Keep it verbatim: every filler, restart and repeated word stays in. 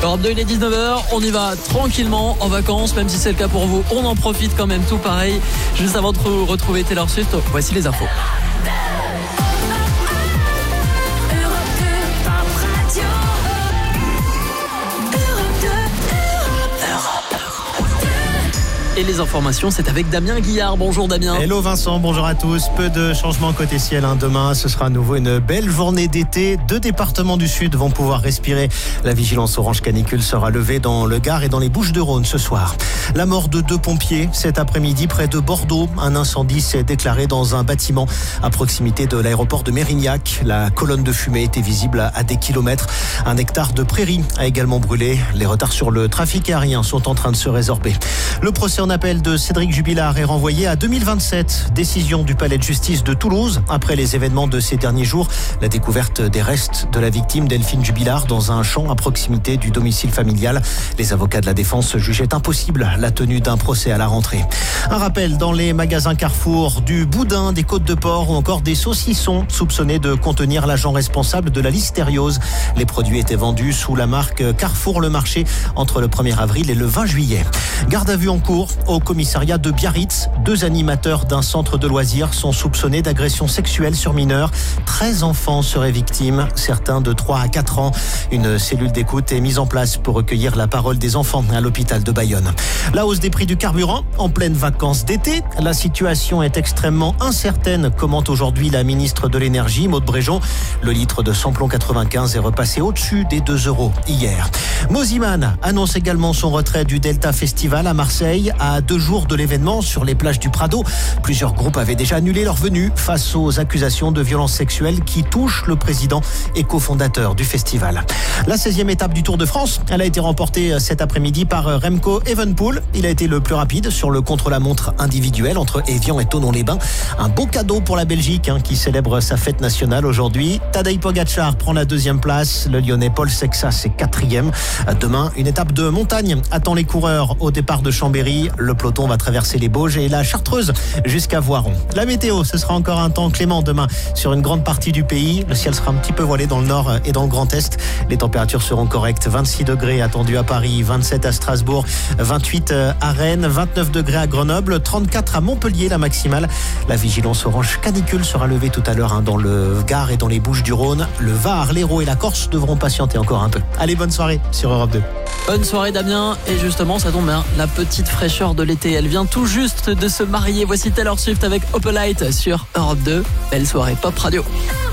Europe deux, il est dix-neuf heures, on y va tranquillement en vacances, même si c'est le cas pour vous, on en profite quand même tout pareil. Juste avant de retrouver Taylor Swift, voici les infos. Et les informations, c'est avec Damien Guillard. Bonjour Damien. Hello Vincent, bonjour à tous. Peu de changements côté ciel. Hein. Demain, ce sera à nouveau une belle journée d'été. Deux départements du sud vont pouvoir respirer. La vigilance orange canicule sera levée dans le Gard et dans les Bouches-du-Rhône ce soir. La mort de deux pompiers cet après-midi près de Bordeaux. Un incendie s'est déclaré dans un bâtiment à proximité de l'aéroport de Mérignac. La colonne de fumée était visible à des kilomètres. Un hectare de prairie a également brûlé. Les retards sur le trafic aérien sont en train de se résorber. Le procès en appel de Cédric Jubilard est renvoyé à deux mille vingt-sept. Décision du palais de justice de Toulouse après les événements de ces derniers jours. La découverte des restes de la victime Delphine Jubilard dans un champ à proximité du domicile familial. Les avocats de la défense jugeaient impossible la tenue d'un procès à la rentrée. Un rappel dans les magasins Carrefour, du boudin, des côtes de porc ou encore des saucissons soupçonnés de contenir l'agent responsable de la listériose. Les produits étaient vendus sous la marque Carrefour Le Marché entre le premier avril et le vingt juillet. Garde à vue en cours au commissariat de Biarritz. Deux animateurs d'un centre de loisirs sont soupçonnés d'agressions sexuelles sur mineurs. treize enfants seraient victimes, certains de trois à quatre ans. Une cellule d'écoute est mise en place pour recueillir la parole des enfants à l'hôpital de Bayonne. La hausse des prix du carburant en pleine vacances d'été. La situation est extrêmement incertaine, commente aujourd'hui la ministre de l'énergie, Maud Bréjon. Le litre de samplon quatre-vingt-quinze est repassé au-dessus des deux euros hier. Mosiman annonce également son retrait du Delta Festival à Marseille. À deux jours de l'événement sur les plages du Prado, plusieurs groupes avaient déjà annulé leur venue face aux accusations de violences sexuelles qui touchent le président et cofondateur du festival. La seizième étape du Tour de France, elle a été remportée cet après-midi par Remco Evenepoel. Il a été le plus rapide sur le contre-la-montre individuel entre Évian et Thonon-les-Bains. Un beau cadeau pour la Belgique hein, qui célèbre sa fête nationale aujourd'hui. Tadej Pogacar prend la deuxième place. Le Lyonnais Paul Sexas est quatrième. Demain, une étape de montagne attend les coureurs au départ de Chambéry. Le peloton va traverser les Bauges et la Chartreuse jusqu'à Voiron. La météo, ce sera encore un temps clément demain sur une grande partie du pays. Le ciel sera un petit peu voilé dans le nord et dans le Grand Est. Les températures seront correctes. vingt-six degrés attendus à Paris, vingt-sept à Strasbourg, vingt-huit à Rennes, vingt-neuf degrés à Grenoble, trente-quatre à Montpellier la maximale. La vigilance orange canicule sera levée tout à l'heure hein, dans le Gard et dans les Bouches-du-Rhône. Le Var, l'Hérault et la Corse devront patienter encore un peu. Allez, bonne soirée sur Europe deux. Bonne soirée Damien, et justement ça tombe bien, la petite fraîcheur de l'été, elle vient tout juste de se marier. Voici Taylor Swift avec Opalite sur Europe deux. Belle soirée Pop Radio.